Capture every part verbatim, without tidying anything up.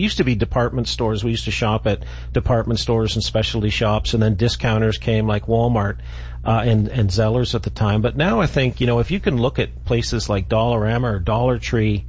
used to be department stores. We used to shop at department stores and specialty shops, and then discounters came like Walmart uh, and, and Zellers at the time. But now I think, you know, if you can look at places like Dollarama or Dollar Tree,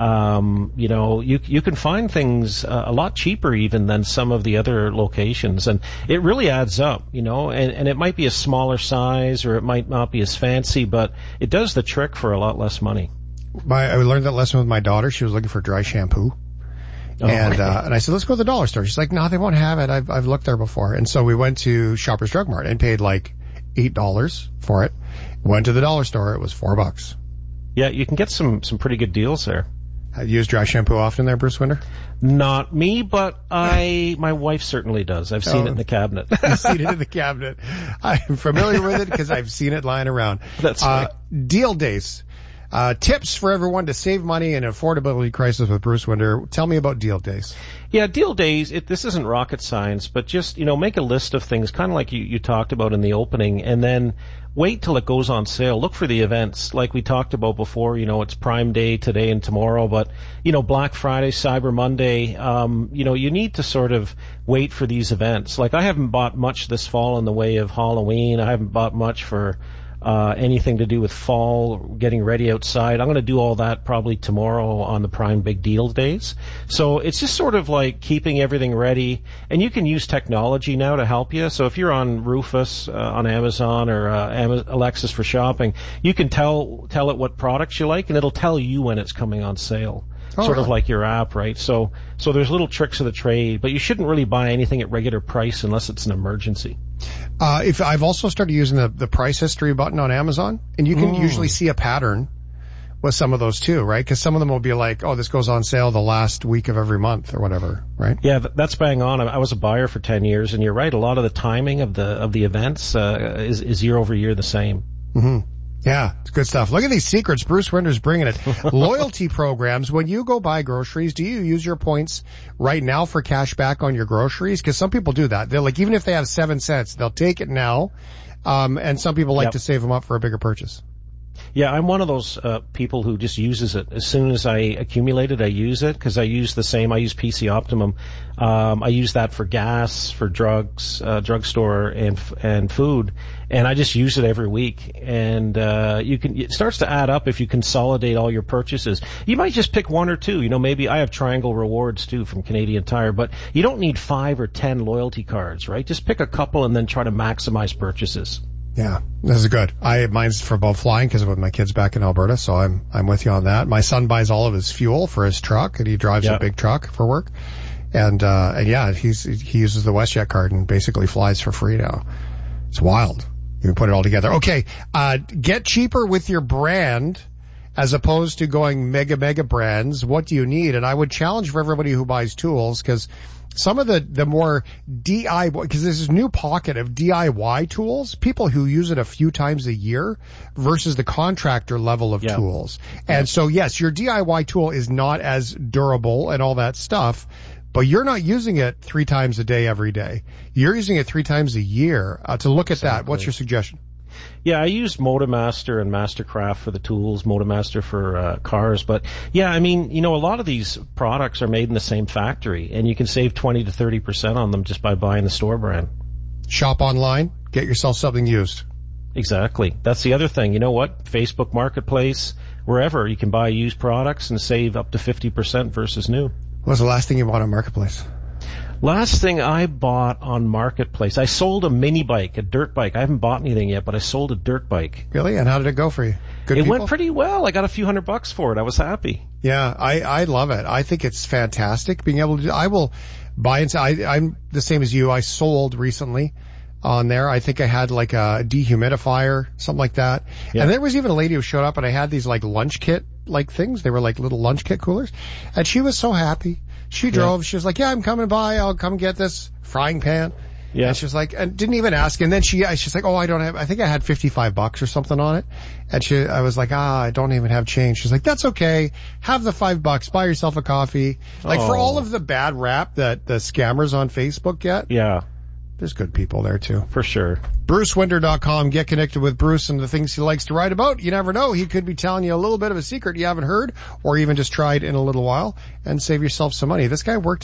Um, you know, you you can find things uh, a lot cheaper even than some of the other locations, and it really adds up, you know, and, and it might be a smaller size or it might not be as fancy, but it does the trick for a lot less money. My, I learned that lesson with my daughter. She was looking for dry shampoo. Oh. And, uh, and I said, let's go to the dollar store. She's like, no, they won't have it. I've, I've looked there before. And so we went to Shoppers Drug Mart and paid like eight dollars for it. Went to the dollar store. It was four bucks. Yeah, you can get some, some pretty good deals there. Have you used dry shampoo often there, Bruce Winder? Not me, but I, my wife certainly does. I've seen oh, it in the cabinet. I've seen it in the cabinet. I'm familiar with it because I've seen it lying around. That's right. Uh, deal days. Uh, tips for everyone to save money in an affordability crisis with Bruce Winder. Tell me about deal days. Yeah, deal days, it, this isn't rocket science, but just, you know, make a list of things, kind of like you, you talked about in the opening, and then wait till it goes on sale. Look for the events, like we talked about before. You know, it's Prime Day today and tomorrow, but, you know, Black Friday, Cyber Monday, um, you know, you need to sort of wait for these events. Like, I haven't bought much this fall in the way of Halloween. I haven't bought much for Uh, anything to do with fall, getting ready outside. I'm going to do all that probably tomorrow on the Prime Big Deal days. So it's just sort of like keeping everything ready. And you can use technology now to help you. So if you're on Rufus, uh, on Amazon or uh, Alexis for shopping, you can tell tell it what products you like, and it'll tell you when it's coming on sale. Oh, sort really? Of like your app, right? So so there's little tricks of the trade, but you shouldn't really buy anything at regular price unless it's an emergency. Uh, if I've also started using the, the price history button on Amazon, and you can mm. usually see a pattern with some of those too, right? Because some of them will be like, oh, this goes on sale the last week of every month or whatever, right? Yeah, that's bang on. I was a buyer for ten years, and you're right. A lot of the timing of the of the events uh, is, is year over year the same. Mm-hmm. Yeah, it's good stuff. Look at these secrets. Bruce Winder's bringing it. Loyalty programs. When you go buy groceries, do you use your points right now for cash back on your groceries? Because some people do that. They're like, even if they have seven cents, they'll take it now. Um, and some people like yep. to save them up for a bigger purchase. Yeah, I'm one of those uh, people who just uses it. As soon as I accumulate it, I use it because I use the same. I use P C Optimum. Um, I use that for gas, for drugs, uh, drugstore, and and food, and I just use it every week. And uh, you can it starts to add up if you consolidate all your purchases. You might just pick one or two. You know, maybe I have Triangle Rewards too from Canadian Tire, but you don't need five or ten loyalty cards, right? Just pick a couple and then try to maximize purchases. Yeah, this is good. I mine's for boat flying because of my kids back in Alberta, so I'm I'm with you on that. My son buys all of his fuel for his truck, and he drives yep. a big truck for work. And uh and yeah, he's he uses the WestJet card and basically flies for free now. It's wild. You can put it all together. Okay, uh get cheaper with your brand as opposed to going mega mega brands. What do you need? And I would challenge for everybody who buys tools, because some of the, the more D I Y, because there's this new pocket of D I Y tools, people who use it a few times a year versus the contractor level of yeah. tools. And so, yes, your D I Y tool is not as durable and all that stuff, but you're not using it three times a day every day. You're using it three times a year. Uh, to look at exactly. that, what's your suggestion? Yeah, I use Motomaster and Mastercraft for the tools, Motomaster for uh, cars. But yeah, I mean, you know, a lot of these products are made in the same factory, and you can save twenty to thirty percent on them just by buying the store brand. Shop online, get yourself something used. Exactly. That's the other thing. You know what? Facebook Marketplace, wherever, you can buy used products and save up to fifty percent versus new. What was the last thing you bought on Marketplace? Last thing I bought on Marketplace, I sold a mini bike, a dirt bike. I haven't bought anything yet, but I sold a dirt bike. Really? And how did it go for you? Good It people? went pretty well. I got a few hundred bucks for it. I was happy. Yeah, I, I love it. I think it's fantastic being able to do, I will buy into, I, I'm the same as you. I sold recently on there. I think I had like a dehumidifier, something like that. Yeah. And there was even a lady who showed up and I had these like lunch kit like things. They were like little lunch kit coolers. And she was so happy. She drove. Yeah. She was like, yeah, I'm coming by. I'll come get this frying pan. Yeah. And she was like, and didn't even ask. And then she, she's like, oh, I don't have, I think I had fifty-five bucks or something on it. And she, I was like, ah, I don't even have change. She's like, that's okay. Have the five bucks. Buy yourself a coffee. Like oh. for all of the bad rap that the scammers on Facebook get. Yeah. There's good people there too. For sure. Bruce Winder dot com. Get connected with Bruce and the things he likes to write about. You never know. He could be telling you a little bit of a secret you haven't heard or even just tried in a little while and save yourself some money. This guy worked